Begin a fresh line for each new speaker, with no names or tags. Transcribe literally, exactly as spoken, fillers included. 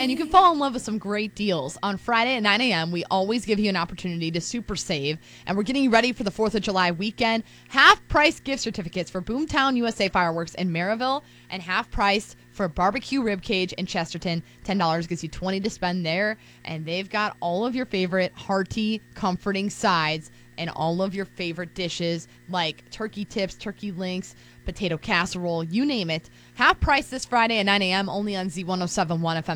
And you can fall in love with some great deals. On Friday at nine a.m., we always give you an opportunity to super save. And we're getting you ready for the fourth of July weekend. Half-price gift certificates for Boomtown U S A Fireworks in Maryville and half-price for Barbecue Ribcage in Chesterton. ten dollars gets you twenty dollars to spend there. And they've got all of your favorite hearty, comforting sides and all of your favorite dishes like turkey tips, turkey links, potato casserole, you name it. Half price this Friday at nine a.m. only on Z ten seventy-one F M.